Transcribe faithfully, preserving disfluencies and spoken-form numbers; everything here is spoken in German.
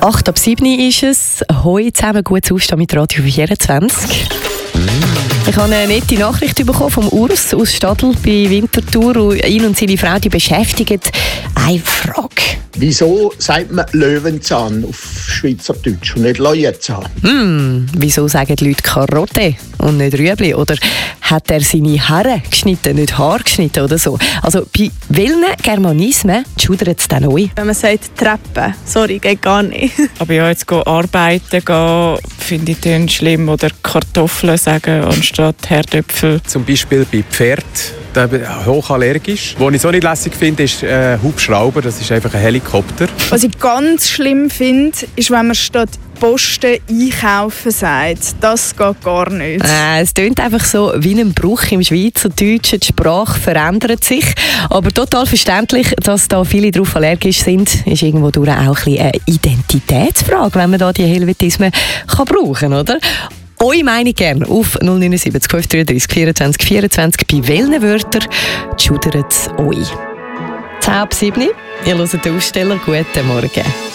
acht ab sieben ist es. Hoi zusammen, gut aufstehen mit Radio vierundzwanzig. Ich habe eine nette Nachricht bekommen vom Urs aus Stadl bei Winterthur. Und ihn und seine Frau die beschäftigen eine Frage. Wieso sagt man Löwenzahn auf Schweizerdeutsch und nicht Löwenzahn? Hm, wieso sagen die Leute Karotte und nicht Rüebli? Oder hat er seine Haare geschnitten, nicht Haar geschnitten oder so? Also bei welchen Germanismen schudert es denn neu? Wenn man sagt Treppe, sorry, geht gar nicht. Aber ja, jetzt gehen arbeiten gehen, finde ich dann schlimm. Oder Kartoffeln sagen anstatt Herdöpfel. Zum Beispiel bei Pferd, da bin ich hochallergisch. Was ich so nicht lässig finde, ist äh, Hubschrauber, das ist einfach ein Helikopter. Was ich ganz schlimm finde, ist, wenn man statt Posten einkaufen sagt. Das geht gar nicht. Äh, es klingt einfach so wie ein Bruch im Schweizerdeutschen. Die Sprache verändert sich. Aber total verständlich, dass da viele darauf allergisch sind, ist irgendwo durch auch ein bisschen eine Identitätsfrage, wenn man da die Helvetismen kann brauchen, oder? Eure Meinung gerne auf null neun sieben fünf drei drei vierundzwanzig vierundzwanzig. Bei welchen Wörtern schudert es euch? zehn ab sieben. Ihr hört den Aussteller. Guten Morgen.